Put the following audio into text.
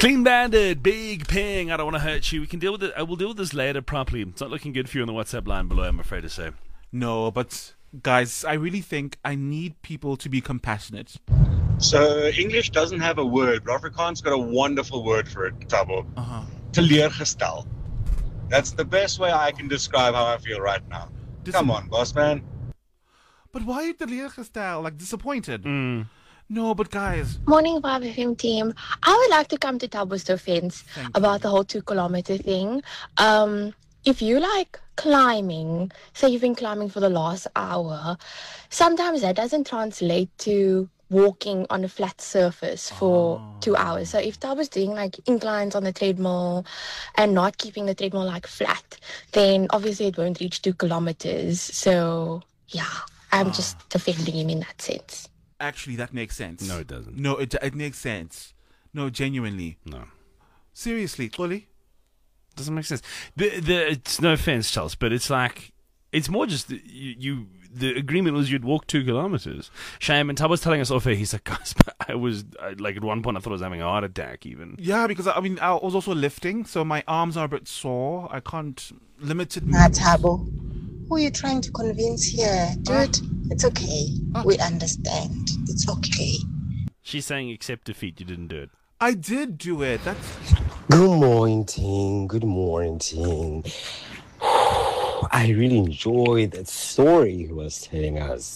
Clean Bandit, Big Ping. I don't want to hurt you. We can deal with it. I will deal with this later properly. It's not looking good for you on the WhatsApp line below, I'm afraid to say. No, but guys, I really think I need people to be compassionate. So English doesn't have a word, but Afrikaans got a wonderful word for it, Tabo. Teleurgestel. That's the best way I can describe how I feel right now. Come on, boss man. But why are you teleurgestel? Like disappointed? No, but guys. Morning, 5FM team. I would like to come to Tabo's defense about the whole 2-kilometer thing. If you like climbing, say you've been climbing for the last hour, sometimes that doesn't translate to walking on a flat surface for 2 hours. So if Tabo's doing like inclines on the treadmill and not keeping the treadmill like flat, then obviously it won't reach 2 kilometers. So yeah, I'm just defending him in that sense. Actually, that makes sense. No, it doesn't. No, it makes sense. No, genuinely. No. Seriously, Xoli? Doesn't make sense. It's no offense, Charles, but it's like, it's more just the agreement was you'd walk 2 kilometers. Shame, and Tab was telling us off air, he's like, guys, like at one point I thought I was having a heart attack even. Yeah, because I was also lifting, so my arms are a bit sore. I can't, limited. Tabo, who are you trying to convince here? Dude, it's okay. We understand. It's okay. She's saying accept defeat, you didn't do it. I did do it. That's... Good morning, team. Good morning, team. I really enjoyed that story he was telling us.